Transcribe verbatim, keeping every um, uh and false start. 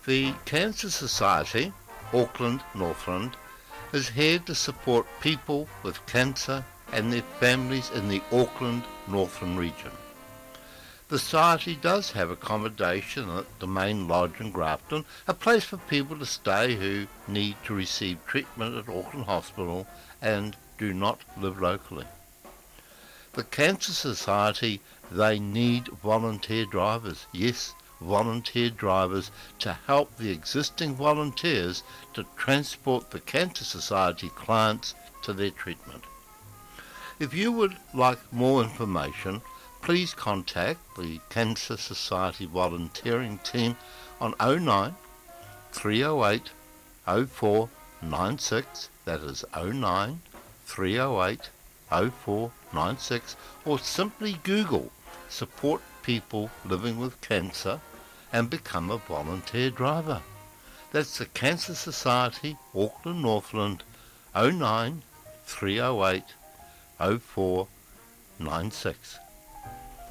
The Cancer Society, Auckland, Northland, is here to support people with cancer and their families in the Auckland, Northland region. The Society does have accommodation at the main lodge in Grafton, a place for people to stay who need to receive treatment at Auckland Hospital and do not live locally. The Cancer Society, they need volunteer drivers, yes, volunteer drivers to help the existing volunteers to transport the Cancer Society clients to their treatment. If you would like more information, please contact the Cancer Society volunteering team on oh nine, three oh eight, oh four nine six, that is oh nine, three oh eight, oh four nine six, or simply Google Support People Living with Cancer and become a volunteer driver. That's the Cancer Society, Auckland, Northland, oh nine, three oh eight, oh four nine six.